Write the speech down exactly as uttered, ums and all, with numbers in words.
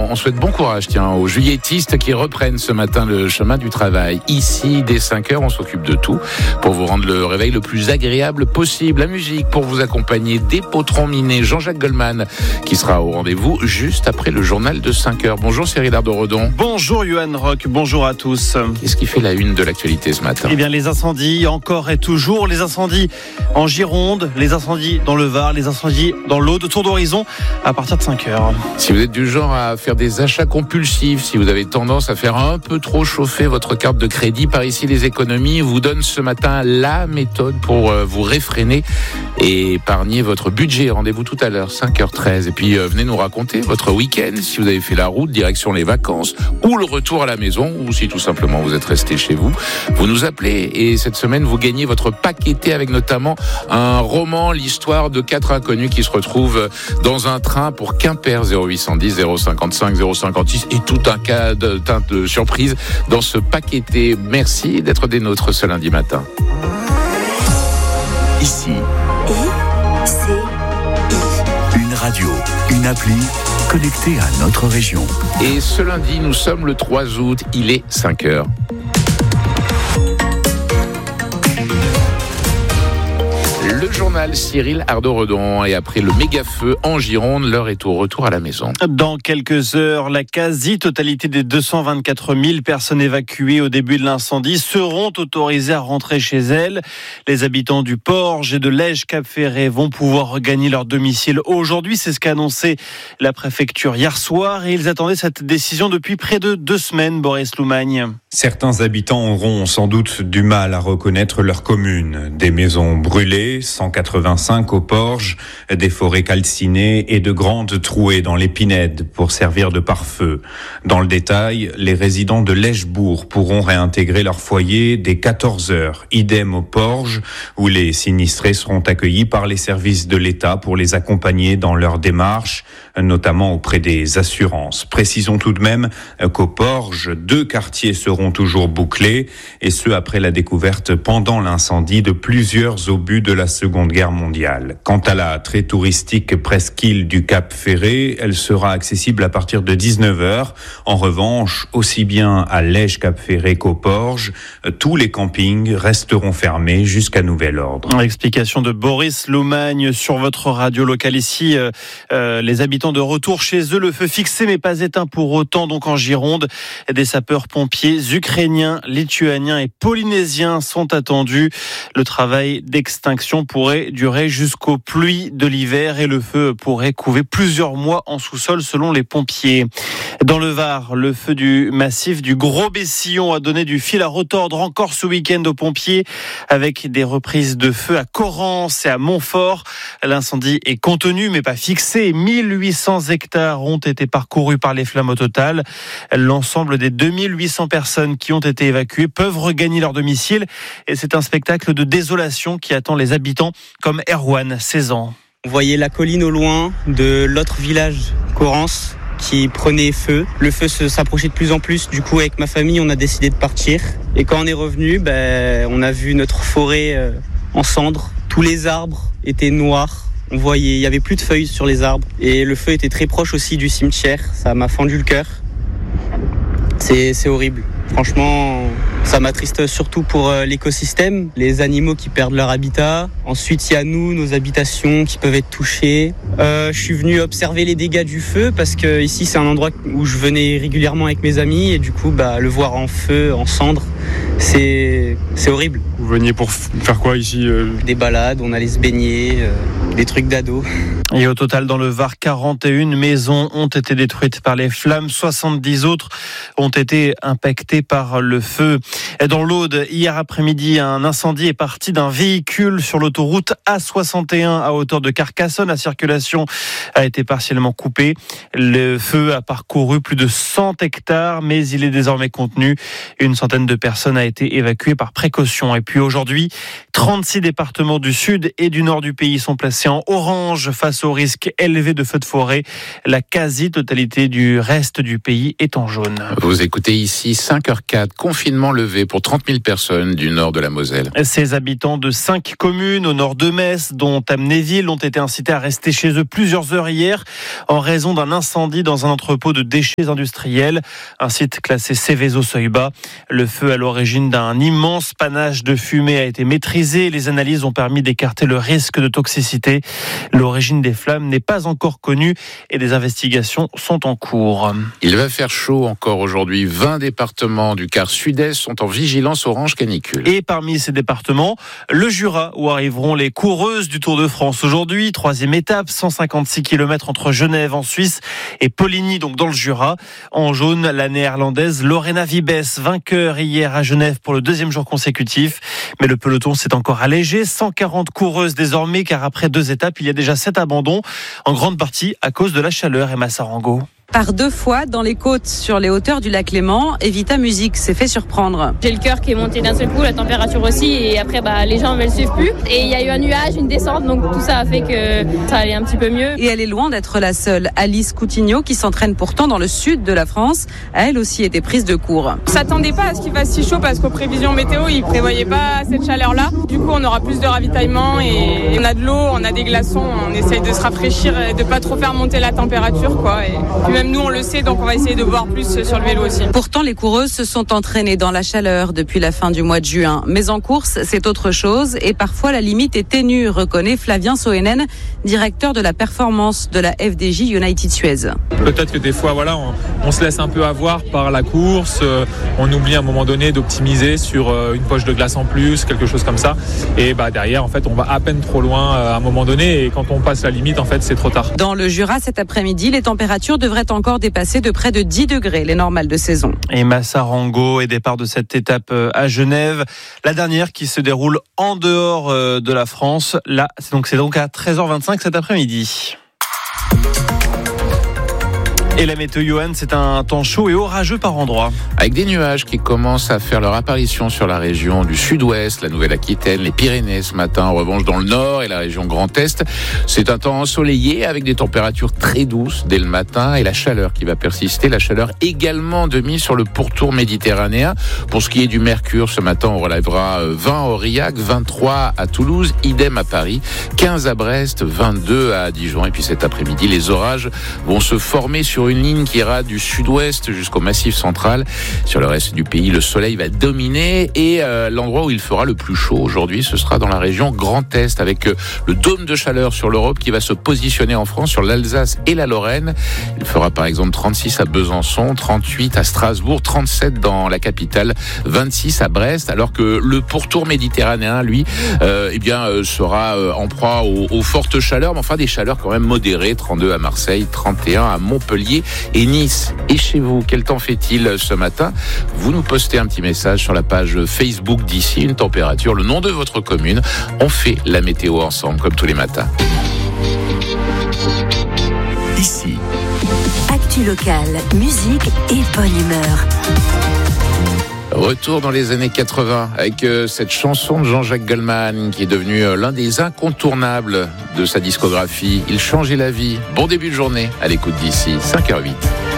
On souhaite bon courage, tiens, aux juilletistes qui reprennent ce matin le chemin du travail. Ici, dès cinq heures, on s'occupe de tout pour vous rendre le réveil le plus agréable possible. La musique pour vous accompagner, des potrons minés, Jean-Jacques Goldman qui sera au rendez-vous juste après le journal de cinq heures. Bonjour Cyril Ardo-Redon. Bonjour Yoann Roch, bonjour à tous. Qu'est-ce qui fait la une de l'actualité ce matin ? Eh bien les incendies, encore et toujours, les incendies en Gironde, les incendies dans le Var, les incendies dans l'Aude, tour d'horizon à partir de cinq heures. Si vous êtes du genre à faire des achats compulsifs, si vous avez tendance à faire un peu trop chauffer votre carte de crédit, par ici les économies vous donnent ce matin la méthode pour vous réfréner et épargner votre budget. Rendez-vous tout à l'heure, cinq heures treize. Et puis euh, venez nous raconter votre week-end, si vous avez fait la route, direction les vacances, ou le retour à la maison, ou si tout simplement vous êtes resté chez vous. Vous nous appelez et cette semaine vous gagnez votre paqueté avec notamment un roman, l'histoire de quatre inconnus qui se retrouvent dans un train pour Quimper. Zéro huit cent dix, zéro cinquante-cinq, zéro cinquante-six et tout un cas de, de, de surprise dans ce paqueté. Merci d'être des nôtres ce lundi matin. Ici, I, C, I. Une radio, une appli connectée à notre région. Et ce lundi, nous sommes le trois août, il est cinq heures. Le journal Cyril Ardo-Redon. Et après le méga-feu en Gironde, l'heure est au retour à la maison. Dans quelques heures, la quasi-totalité des deux cent vingt-quatre mille personnes évacuées au début de l'incendie seront autorisées à rentrer chez elles. Les habitants du Porge et de Lège-Cap-Ferré vont pouvoir regagner leur domicile aujourd'hui. C'est ce qu'a annoncé la préfecture hier soir. Et ils attendaient cette décision depuis près de deux semaines, Boris Loumagne. Certains habitants auront sans doute du mal à reconnaître leur commune. Des maisons brûlées, cent quatre-vingt-cinq au Porge, des forêts calcinées et de grandes trouées dans les pinèdes pour servir de pare-feu. Dans le détail, les résidents de Lèchebourg pourront réintégrer leur foyer dès quatorze heures. Idem au Porge, où les sinistrés seront accueillis par les services de l'État pour les accompagner dans leur démarche, notamment auprès des assurances. Précisons tout de même qu'au Porge, deux quartiers seront toujours bouclés, et ce après la découverte pendant l'incendie de plusieurs obus de la Seconde Guerre mondiale. Quant à la très touristique presqu'île du Cap Ferré, elle sera accessible à partir de dix-neuf heures. En revanche, aussi bien à Lège-Cap Ferré qu'au Porge, tous les campings resteront fermés jusqu'à nouvel ordre. Explication de Boris Loumagne sur votre radio locale ici. Euh, euh, les habitants de retour chez eux, le feu fixé mais pas éteint pour autant. Donc en Gironde, des sapeurs-pompiers ukrainiens, lituaniens et polynésiens sont attendus. Le travail d'extinction pourrait durer jusqu'aux pluies de l'hiver et le feu pourrait couver plusieurs mois en sous-sol selon les pompiers. Dans le Var, le feu du massif du Gros Bessillon a donné du fil à retordre encore ce week-end aux pompiers avec des reprises de feu à Corrence et à Montfort. L'incendie est contenu mais pas fixé. mille huit cents hectares ont été parcourus par les flammes au total. L'ensemble des deux mille huit cents personnes qui ont été évacuées peuvent regagner leur domicile et c'est un spectacle de désolation qui attend les habitants comme Erwan, seize ans. On voyait la colline au loin de l'autre village, Corrence, qui prenait feu. Le feu se, s'approchait de plus en plus. Du coup, avec ma famille, on a décidé de partir. Et quand on est revenu, ben, on a vu notre forêt euh, en cendres. Tous les arbres étaient noirs. On voyait, il y avait plus de feuilles sur les arbres. Et le feu était très proche aussi du cimetière. Ça m'a fendu le cœur. C'est, c'est horrible. Franchement, ça m'attriste surtout pour l'écosystème, les animaux qui perdent leur habitat. Ensuite, il y a nous, nos habitations qui peuvent être touchées. Euh, je suis venu observer les dégâts du feu parce que ici, c'est un endroit où je venais régulièrement avec mes amis et du coup, bah, le voir en feu, en cendres, c'est, c'est horrible. Vous veniez pour faire quoi ici euh... Des balades, on allait se baigner, euh, des trucs d'ados. Et au total, dans le Var, quarante et une maisons ont été détruites par les flammes. soixante-dix autres ont été impactées par le feu. Et dans l'Aude, hier après-midi, un incendie est parti d'un véhicule sur l'autoroute A soixante et un à hauteur de Carcassonne. La circulation a été partiellement coupée. Le feu a parcouru plus de cent hectares, mais il est désormais contenu. Une centaine de personnes a été évacuée par précaution. Et puis aujourd'hui, trente-six départements du sud et du nord du pays sont placés C'est en orange face au risque élevé de feux de forêt. La quasi-totalité du reste du pays est en jaune. Vous écoutez ici cinq heures quatre, confinement levé pour trente mille personnes du nord de la Moselle. Ces habitants de cinq communes au nord de Metz, dont Amnéville, ont été incités à rester chez eux plusieurs heures hier en raison d'un incendie dans un entrepôt de déchets industriels, un site classé Céveso-Seuil-Bas. Le feu à l'origine d'un immense panache de fumée a été maîtrisé. Les analyses ont permis d'écarter le risque de toxicité. L'origine des flammes n'est pas encore connue et des investigations sont en cours. Il va faire chaud encore aujourd'hui. vingt départements du quart sud-est sont en vigilance orange canicule. Et parmi ces départements, le Jura, où arriveront les coureuses du Tour de France aujourd'hui. Troisième étape, cent cinquante-six kilomètres entre Genève en Suisse et Poligny, donc dans le Jura. En jaune, la néerlandaise Lorena Wiebes, vainqueur hier à Genève pour le deuxième jour consécutif. Mais le peloton s'est encore allégé. cent quarante coureuses désormais, car après deux étapes, il y a déjà sept abandons, en grande partie à cause de la chaleur. Emma Sarango. Par deux fois dans les côtes sur les hauteurs du lac Léman, Evita Music s'est fait surprendre. J'ai le cœur qui est monté d'un seul coup, la température aussi, et après bah, les jambes elles suivent plus. Et il y a eu un nuage, une descente, donc tout ça a fait que ça allait un petit peu mieux. Et elle est loin d'être la seule. Alice Coutinho, qui s'entraîne pourtant dans le sud de la France, a elle aussi été prise de court. On s'attendait pas à ce qu'il fasse si chaud parce qu'aux prévisions météo, ils prévoyaient pas cette chaleur-là. Du coup, on aura plus de ravitaillement et on a de l'eau, on a des glaçons, on essaye de se rafraîchir et de pas trop faire monter la température, quoi. Et puis même nous, on le sait, donc on va essayer de boire plus sur le vélo aussi. Pourtant, les coureuses se sont entraînées dans la chaleur depuis la fin du mois de juin. Mais en course, c'est autre chose et parfois la limite est ténue, reconnaît Flavien Soenen, directeur de la performance de la F D J United Suez. Peut-être que des fois, voilà, on, on se laisse un peu avoir par la course, euh, on oublie à un moment donné d'optimiser sur euh, une poche de glace en plus, quelque chose comme ça. Et bah derrière, en fait, on va à peine trop loin euh, à un moment donné et quand on passe la limite, en fait, c'est trop tard. Dans le Jura, cet après-midi, les températures devraient encore dépasser de près de dix degrés, les normales de saison. Emma Sarango et départ de cette étape à Genève, la dernière qui se déroule en dehors de la France. Là, c'est donc, c'est donc à treize heures vingt-cinq cet après-midi. Et la météo, Johan, c'est un temps chaud et orageux par endroits. Avec des nuages qui commencent à faire leur apparition sur la région du sud-ouest, la Nouvelle-Aquitaine, les Pyrénées ce matin. En revanche, dans le nord et la région Grand Est, c'est un temps ensoleillé avec des températures très douces dès le matin et la chaleur qui va persister. La chaleur également de mise sur le pourtour méditerranéen. Pour ce qui est du mercure, ce matin, on relèvera vingt à Aurillac, vingt-trois à Toulouse, idem à Paris, quinze à Brest, vingt-deux à Dijon. Et puis cet après-midi, les orages vont se former sur une ligne qui ira du sud-ouest jusqu'au Massif central. Sur le reste du pays, le soleil va dominer et euh, l'endroit où il fera le plus chaud aujourd'hui, ce sera dans la région Grand Est avec euh, le dôme de chaleur sur l'Europe qui va se positionner en France sur l'Alsace et la Lorraine. Il fera par exemple trente-six à Besançon, trente-huit à Strasbourg, trente-sept dans la capitale, vingt-six à Brest, alors que le pourtour méditerranéen, lui, euh, eh bien, euh, sera euh, en proie aux, aux fortes chaleurs, mais enfin des chaleurs quand même modérées, trente-deux à Marseille, trente et un à Montpellier et Nice. Et chez vous, quel temps fait-il ce matin? Vous nous postez un petit message sur la page Facebook d'ici, une température, le nom de votre commune. On fait la météo ensemble, comme tous les matins. Ici. Actu locale, musique et bonne humeur. Retour dans les années quatre-vingts avec euh, cette chanson de Jean-Jacques Goldman qui est devenu euh, l'un des incontournables de sa discographie. Il changeait la vie. Bon début de journée à l'écoute d'ici, cinq heures huit.